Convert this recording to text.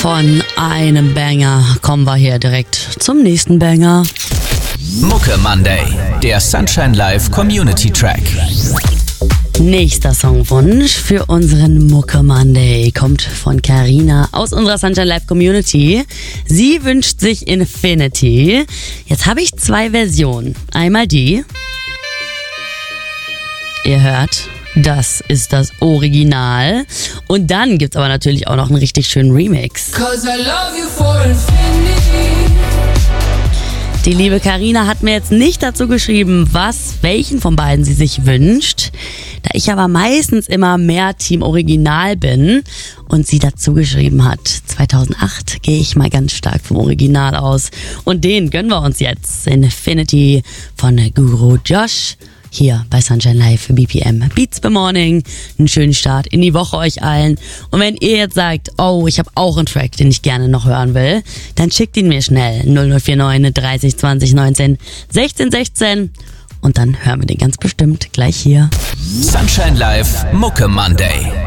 Von einem Banger kommen wir hier direkt zum nächsten Banger. Mucke Monday, der Sunshine Live Community Track. Nächster Songwunsch für unseren Mucke Monday kommt von Carina aus unserer Sunshine Live Community. Sie wünscht sich Infinity. Jetzt habe ich 2 Versionen. Einmal die. Ihr hört, das ist das Original. Und dann gibt's aber natürlich auch noch einen richtig schönen Remix. Die liebe Carina hat mir jetzt nicht dazu geschrieben, welchen von beiden sie sich wünscht. Da ich aber meistens immer mehr Team Original bin und sie dazu geschrieben hat, 2008 gehe ich mal ganz stark vom Original aus. Und den gönnen wir uns jetzt. Infinity von Guru Josh. Hier bei Sunshine Live BPM Beats by Morning. Einen schönen Start in die Woche euch allen. Und wenn ihr jetzt sagt, oh, ich habe auch einen Track, den ich gerne noch hören will, dann schickt ihn mir schnell. 0049 30 20 19 16 16. Und dann hören wir den ganz bestimmt gleich hier. Sunshine Live Mucke Monday.